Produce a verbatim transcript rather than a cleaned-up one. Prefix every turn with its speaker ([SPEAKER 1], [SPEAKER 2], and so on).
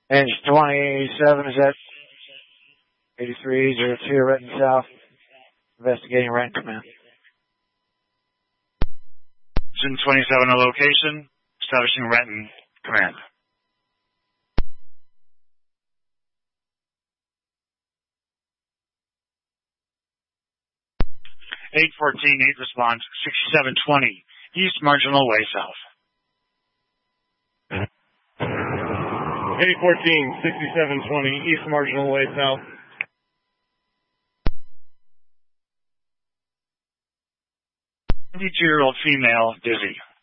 [SPEAKER 1] And twenty eighty-seven, is that eighty-three zero two, Renton South, investigating Renton Command.
[SPEAKER 2] Engine twenty-seven, a location, establishing Renton Command. eight fourteen, eight response, sixty-seven twenty, east marginal way south.
[SPEAKER 3] eight fourteen, sixty-seven twenty, east marginal way south.
[SPEAKER 2] twenty-two-year-old female, dizzy.